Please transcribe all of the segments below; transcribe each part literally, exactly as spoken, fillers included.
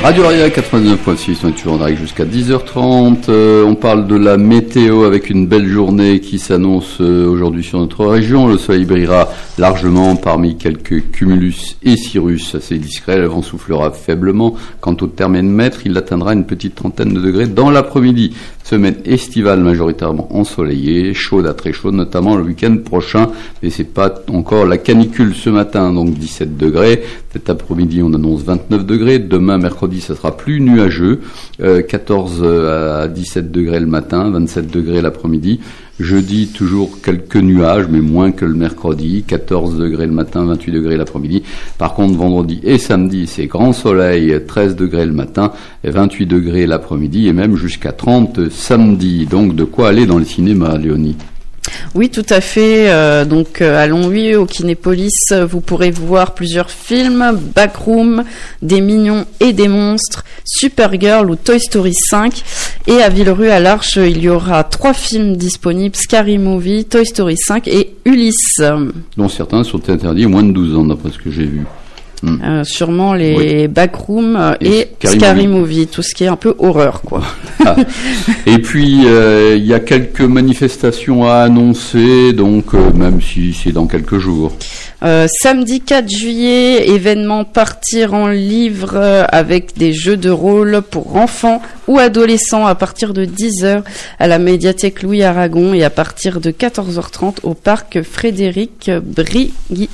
Radio Aria quatre-vingt-dix-neuf virgule six, on est toujours en direct jusqu'à dix heures trente. Euh, on parle de la météo avec une belle journée qui s'annonce euh, aujourd'hui sur notre région. Le soleil brillera largement parmi quelques cumulus et cirrus assez discrets. Le vent soufflera faiblement. Quant au thermomètre, il atteindra une petite trentaine de degrés dans l'après-midi. Semaine estivale majoritairement ensoleillée, chaude à très chaude, notamment le week-end prochain. Mais c'est pas encore la canicule ce matin, donc dix-sept degrés. Cet après-midi, on annonce vingt-neuf degrés. Demain, mercredi, ça sera plus nuageux. Euh, quatorze à dix-sept degrés le matin, vingt-sept degrés l'après-midi. Jeudi, toujours quelques nuages, mais moins que le mercredi. quatorze degrés le matin, vingt-huit degrés l'après-midi. Par contre, vendredi et samedi, c'est grand soleil, treize degrés le matin, et vingt-huit degrés l'après-midi, et même jusqu'à trente samedi. Donc, de quoi aller dans les cinémas, Léonie? Oui, tout à fait. Euh, donc euh, à Longwy, au Kinépolis, vous pourrez voir plusieurs films, Backroom, Des mignons et des monstres, Supergirl ou Toy Story cinq. Et à Villerue à l'Arche, il y aura trois films disponibles, Scary Movie, Toy Story cinq et Ulysse. Dont certains sont interdits aux moins de douze ans, d'après ce que j'ai vu. Hum. Euh, sûrement les oui. Backroom et, et Scary, Scary Movie. Movie, tout ce qui est un peu horreur, quoi. Ah. Et puis il euh, y a quelques manifestations à annoncer, donc euh, même si c'est dans quelques jours. Euh, samedi quatre juillet, événement Partir en livre euh, avec des jeux de rôle pour enfants ou adolescents à partir de dix heures à la médiathèque Louis Aragon et à partir de quatorze heures trente au parc Frédéric Briguidi.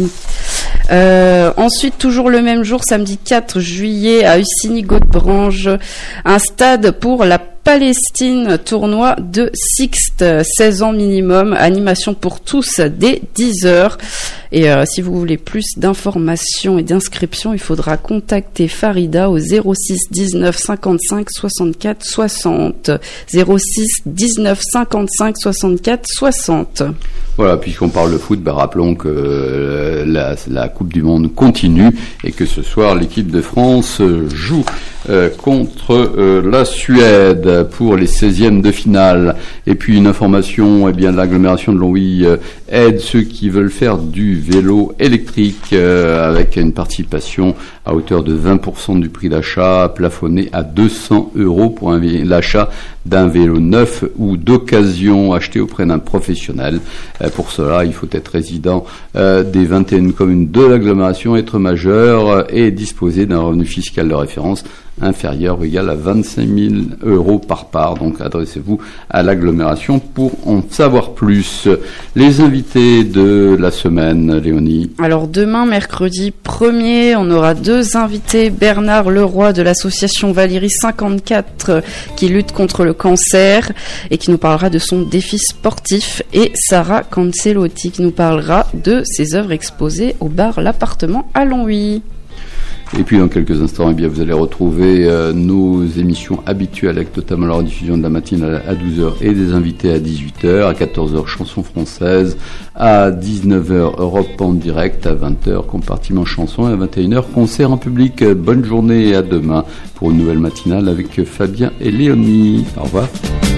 Euh, ensuite, toujours le même jour, samedi quatre juillet, à Ussigny-Gaudebranche, un stade pour la Palestine, tournoi de Sixte, seize ans minimum, animation pour tous dès dix heures. Et euh, si vous voulez plus d'informations et d'inscriptions, il faudra contacter Farida au zéro six dix-neuf cinquante-cinq soixante-quatre soixante. zéro six dix-neuf cinquante-cinq soixante-quatre soixante. Voilà, puisqu'on parle de foot, ben rappelons que euh, la, la Coupe du Monde continue et que ce soir, l'équipe de France joue euh, contre euh, la Suède pour les seizièmes de finale. Et puis une information, eh bien l'agglomération de Longwy euh, aide ceux qui veulent faire du vélo électrique euh, avec une participation à hauteur de vingt pour cent du prix d'achat, plafonné à deux cents euros pour un, l'achat d'un vélo neuf ou d'occasion acheté auprès d'un professionnel. Euh, pour cela, il faut être résident euh, des vingt et une communes de l'agglomération, être majeur euh, et disposer d'un revenu fiscal de référence inférieur ou égal à vingt-cinq mille euros par part. Donc adressez-vous à l'agglomération pour en savoir plus. Les invités de la semaine, Léonie. Alors demain, mercredi premier, on aura deux invités. Bernard Leroy de l'association Valérie cinquante-quatre qui lutte contre le cancer et qui nous parlera de son défi sportif, et Sarah Cancelotti qui nous parlera de ses œuvres exposées au bar L'Appartement à Longwy. Et puis dans quelques instants, eh bien, vous allez retrouver euh, nos émissions habituelles avec notamment la rediffusion de la matinale à douze heures et des invités à dix-huit heures, à quatorze heures chansons françaises, à dix-neuf heures Europe en direct, à vingt heures compartiment chansons et à vingt et une heures concert en public. Bonne journée et à demain pour une nouvelle matinale avec Fabien et Léonie. Au revoir.